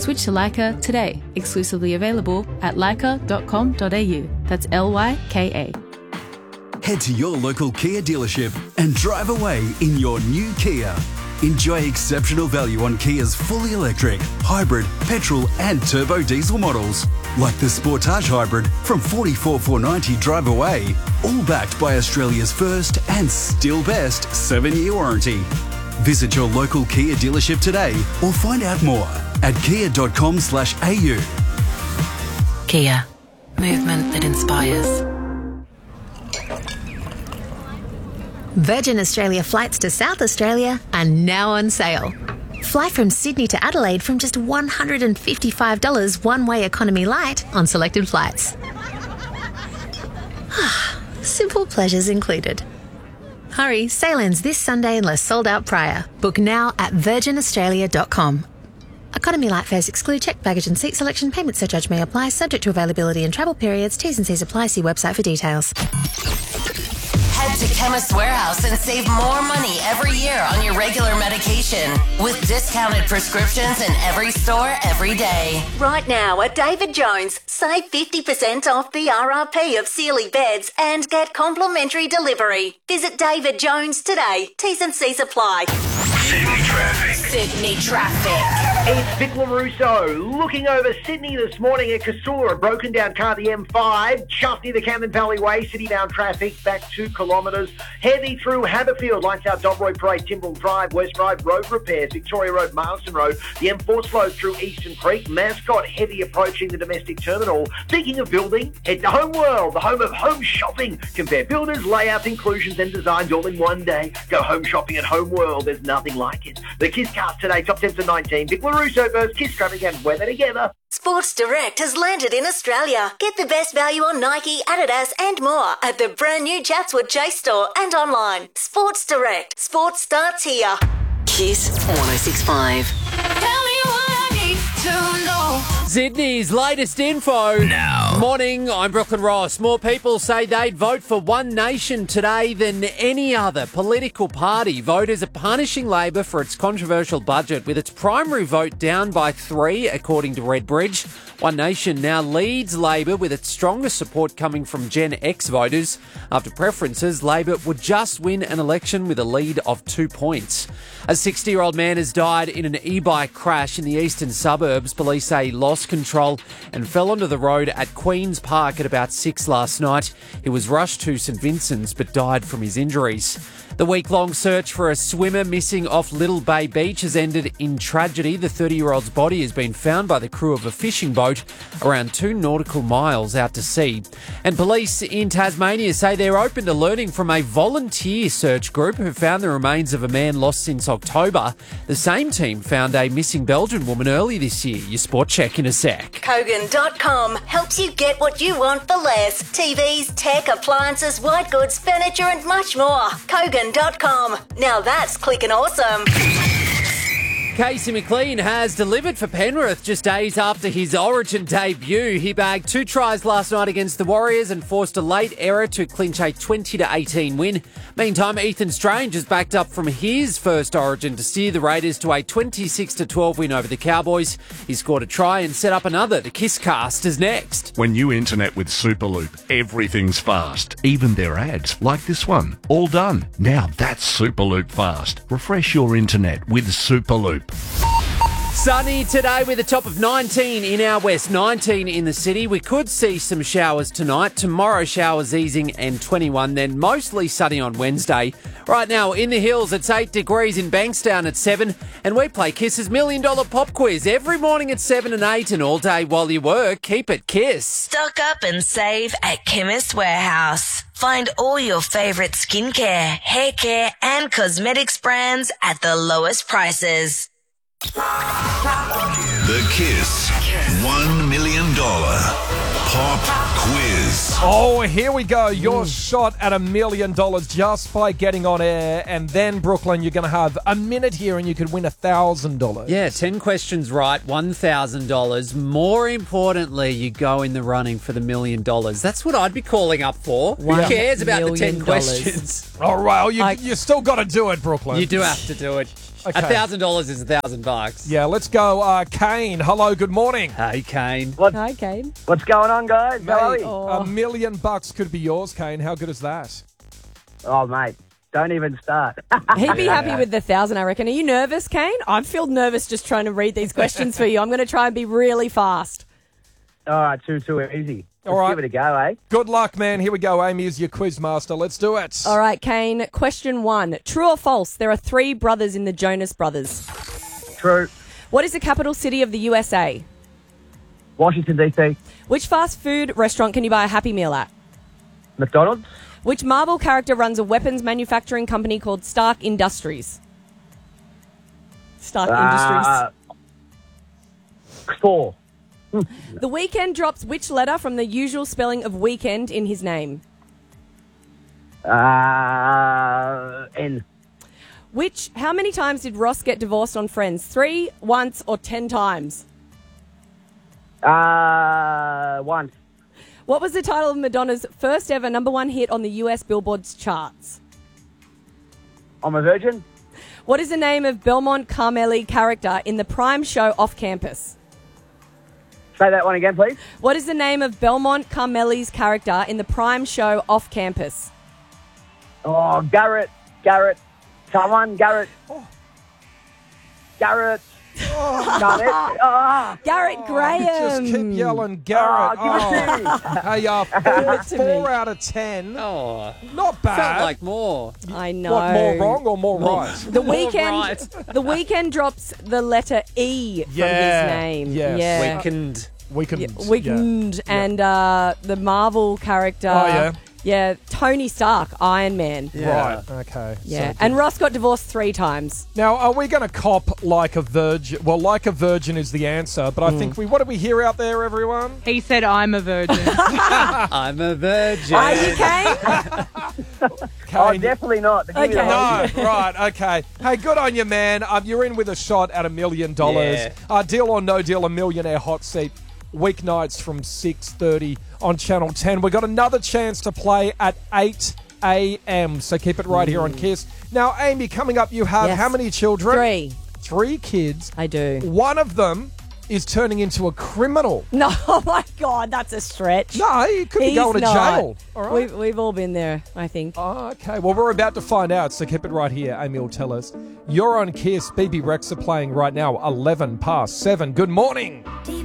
Switch to Leica today. Exclusively available at leica.com.au. That's Lyka. Head to your local Kia dealership and drive away in your new Kia. Enjoy exceptional value on Kia's fully electric, hybrid, petrol and turbo diesel models. Like the Sportage Hybrid from $44,490 drive away. All backed by Australia's first and still best 7-year warranty. Visit your local Kia dealership today or find out more at kia.com/au. Kia. Movement that inspires. Virgin Australia flights to South Australia are now on sale. Fly from Sydney to Adelaide from just $155 one-way economy light on selected flights. Simple pleasures included. Hurry, sale ends this Sunday unless sold out prior. Book now at virginaustralia.com. Economy light fares exclude checked baggage and seat selection. Payment surcharge may apply, subject to availability and travel periods. T's and C's apply. See website for details. Head to Chemist Warehouse and save more money every year on your regular medication with discounted prescriptions in every store every day. Right now at David Jones, save 50% off the RRP of Sealy beds and get complimentary delivery. Visit David Jones today. T's and C's apply. Sydney traffic. Sydney traffic. It's Vic LaRusso looking over Sydney this morning at Casula. A broken down car, the M5, just near the Camden Valley Way. City bound traffic back 2 kilometres. Heavy through Haberfield, lights out Dobroy Parade, Timbrell Drive, West Ride, road repairs, Victoria Road, Marsden Road. The M4 slow through Eastern Creek. Mascot heavy approaching the domestic terminal. Thinking of building? Head to Home World, the home of home shopping. Compare builders, layouts, inclusions and designs all in one day. Go home shopping at Home World. There's nothing like it. The Kiss Cast today, top 10 to 19. Vic LaRusso versus Kiss traffic and weather together. Sports Direct has landed in Australia. Get the best value on Nike, Adidas and more at the brand new Chatswood Chase store and online. Sports Direct. Sports starts here. Kiss 106.5. Tell me what I need to know. Sydney's latest info. Now. Morning, I'm Brooklyn Ross. More people say they'd vote for One Nation today than any other political party. Voters are punishing Labor for its controversial budget, with its primary vote down by 3, according to Redbridge. One Nation now leads Labor, with its strongest support coming from Gen X voters. After preferences, Labor would just win an election with a lead of 2 points. A 60-year-old man has died in an e-bike crash in the eastern suburbs. Police say he lost control and fell onto the road at Queen's Park at about 6 last night. He was rushed to St Vincent's but died from his injuries. The week-long search for a swimmer missing off Little Bay Beach has ended in tragedy. The 30-year-old's body has been found by the crew of a fishing boat around 2 nautical miles out to sea. And police in Tasmania say they're open to learning from a volunteer search group who found the remains of a man lost since October. The same team found a missing Belgian woman early this year. Your sport check in a sec. Kogan.com helps you get what you want for less. TVs, tech, appliances, white goods, furniture and much more. Kogan.com. Now that's clicking awesome. Casey McLean has delivered for Penrith just days after his Origin debut. He bagged 2 tries last night against the Warriors and forced a late error to clinch a 20-18 win. Meantime, Ethan Strange has backed up from his first Origin to steer the Raiders to a 26-12 win over the Cowboys. He scored a try and set up another. The Kiss Cast is next. When you internet with Superloop, everything's fast. Even their ads, like this one. All done. Now that's Superloop fast. Refresh your internet with Superloop. Sunny today with a top of 19 in our west, 19 in the city. We could see some showers tonight. Tomorrow showers easing and 21, then mostly sunny on Wednesday. Right now in the hills it's 8 degrees in Bankstown at 7, and we play Kiss's $1 Million Pop Quiz every morning at 7 and 8 and all day while you work. Keep it Kiss. Stock up and save at Chemist Warehouse. Find all your favourite skincare, hair care and cosmetics brands at the lowest prices. The Kiss $1 Million Pop Quiz. Oh, here we go. Your shot at $1 million just by getting on air. And then, Brooklyn, you're going to have a minute here and you could win $1,000. Yeah, 10 questions right, $1,000. More importantly, you go in the running for the $1 million. That's what I'd be calling up for. Who cares about the 10 questions? All right, well, you still got to do it, Brooklyn. You do have to do it. Okay. $1,000 is $1,000. Yeah, let's go. Kane, hello, good morning. Hey, Kane. Hi, Kane. What's going on, guys? How are Mate, you? $1 million could be yours, Kane. How good is that? Oh, mate, don't even start. He'd be happy with the 1,000, I reckon. Are you nervous, Kane? I feel nervous just trying to read these questions for you. I'm going to try and be really fast. All right, too easy. All right. Give it a go, eh? Good luck, man. Here we go. Amy is your quiz master. Let's do it. All right, Kane. Question 1. True or false? There are 3 brothers in the Jonas Brothers. True. What is the capital city of the USA? Washington, D.C. Which fast food restaurant can you buy a Happy Meal at? McDonald's. Which Marvel character runs a weapons manufacturing company called Stark Industries? Stark Industries. 4. The Weeknd drops which letter from the usual spelling of weekend in his name? N. How many times did Ross get divorced on Friends? 3, once, or 10 times? 1. What was the title of Madonna's first ever #1 hit on the US Billboard's charts? I'm a virgin. What is the name of Belmont Carmelli character in the Prime show Off Campus? Say that one again, please. What is the name of Belmont Carmelli's character in the Prime show Off Campus? Oh, Garrett. Someone, Garrett. Garrett. Garrett Graham. Just keep yelling, Garrett. Hey, 4 out of 10. Oh, not bad. Felt like more. I know. What, more wrong or more right? The Weeknd drops the letter E from his name. Yes. Yeah. Weeknd. And the Marvel character. Oh, yeah. Yeah, Tony Stark, Iron Man. Yeah. Right, okay. Yeah, So and Ross got divorced 3 times. now, are we going to cop like a virgin? Well, like a virgin is the answer, but I think what do we hear out there, everyone? He said, I'm a virgin. I'm a virgin. Are you, Kane? Oh, definitely not. Okay. No, right, okay. Hey, good on you, man. You're in with a shot at $1 million. Yeah. Deal or no deal, a millionaire hot seat. Weeknights from 6:30 on Channel 10. We've got another chance to play at 8 a.m. So keep it right here on Kiss. Now, Amy, coming up, you have how many children? 3. 3 kids. I do. One of them is turning into a criminal. No, oh my God, that's a stretch. No, he could be going to jail. All right. We've all been there, I think. Oh, okay. Well, we're about to find out, so keep it right here. Amy will tell us. You're on Kiss. BB Rex are playing right now, 11 past 7. Good morning.